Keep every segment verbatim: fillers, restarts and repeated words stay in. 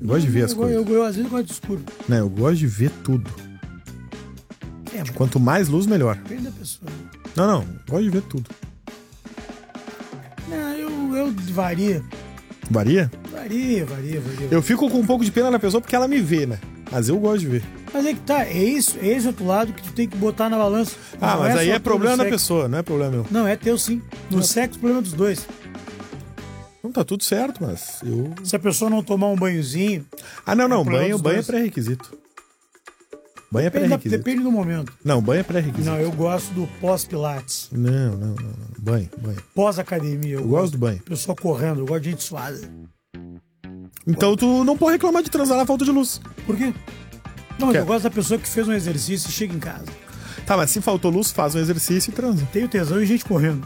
Eu gosto de ver as eu, coisas. Eu, eu, eu, às vezes eu gosto de escuro. Não, eu gosto de ver tudo. É, mas Quanto mais luz, melhor. depende da pessoa. Não, não. Eu gosto de ver tudo. Não, eu, eu varia. Varia? Varia, varia, varia. Eu fico com um pouco de pena na pessoa porque ela me vê, né? Mas eu gosto de ver. Mas é que tá, é isso, é esse outro lado que tu tem que botar na balança. Ah, Não mas é aí só é teu problema no da sexo. pessoa, não é problema meu. Não, é teu sim. No Não. sexo, problema dos dois. Não tá tudo certo, mas eu... Se a pessoa não tomar um banhozinho... Ah, não, não. É problema banho, dos banho é dois. pré-requisito. Banho é Depende, da- pré-requisito. depende do momento. Não, banho é pré-requisito. Não, eu gosto do pós-pilates. Não, não, não, não. Banho, banho. Pós-academia. Eu, Eu gosto do banho. Pessoa correndo, eu gosto de gente suada. Então tu não pode reclamar de transar na falta de luz. Por quê? Não, mas Quer? eu gosto da pessoa que fez um exercício e chega em casa. Tá, mas se faltou luz, faz um exercício e transa. Tenho tesão e gente correndo.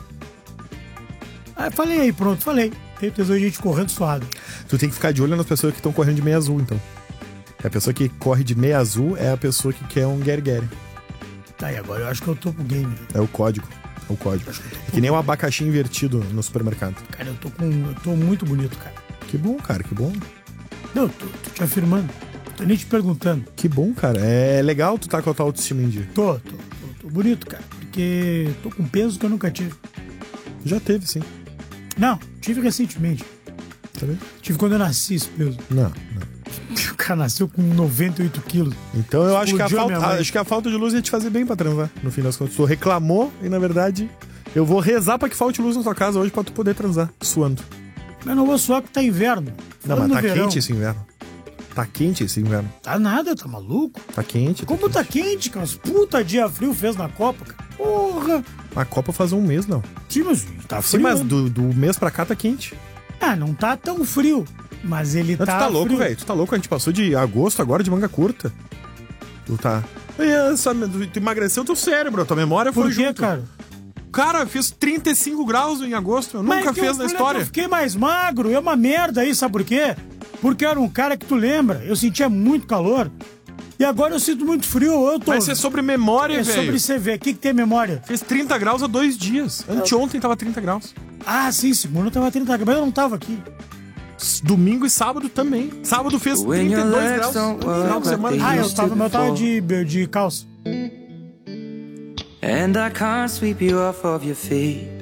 Ah, falei aí, pronto, falei. Tenho tesão e gente correndo suado. Tu tem que ficar de olho nas pessoas que estão correndo de meia azul, então. A pessoa que corre de meia azul é a pessoa que quer um guerguere. Tá, e agora eu acho que eu tô pro game. É o código. É o código. É que nem um abacaxi invertido no supermercado. Cara, eu tô com. Eu tô muito bonito, cara. Que bom, cara, que bom. Não, eu tô, tô te afirmando. Tô nem te perguntando. Que bom, cara. É legal tu tá com a tua autoestima em dia. Tô, tô, tô, tô bonito, cara. Porque tô com peso que eu nunca tive. Já teve, sim. Não, tive recentemente. Tá vendo? Tive quando eu nasci esse peso. Não, não. O cara nasceu com noventa e oito quilos. Então eu acho que, a Explodiu a falta, minha mãe. acho que a falta de luz ia te fazer bem pra transar, no fim das contas. Tu reclamou e, na verdade, eu vou rezar pra que falte luz na tua casa hoje pra tu poder transar, suando. Mas não vou suar porque tá inverno. Não, Falando mas no tá verão. quente esse inverno. Tá quente esse inverno. Tá nada, tá maluco? Tá quente. Como quente. tá quente, cara? Os puta dia frio fez na Copa, cara. Porra! A Copa faz um mês, não. Sim, mas tá Sim, frio. mas né? do, do mês pra cá tá quente. Ah, não tá tão frio. Mas ele Não, tá. tu tá louco, frio. velho. Tu tá louco. A gente passou de agosto agora de manga curta. Tu tá... Essa, tu emagreceu teu cérebro. A tua memória foi Por quê, junto. cara? Cara, fez trinta e cinco graus em agosto. Eu Mas nunca que fez o na problema é que história. Eu fiquei mais magro. É uma merda aí, sabe por quê? Porque eu era um cara que tu lembra. Eu sentia muito calor. E agora eu sinto muito frio. Eu tô... Mas é sobre memória, É velho. sobre você ver. O que, que tem memória? Fez trinta graus há dois dias. Anteontem tava trinta graus. Ah, sim, segunda tava trinta graus. Mas eu não tava aqui. Domingo e sábado também. Sábado fez trinta e dois graus. No final de semana. Ah, eu tava, eu tava de, de calça. And I can't sweep you off of your feet.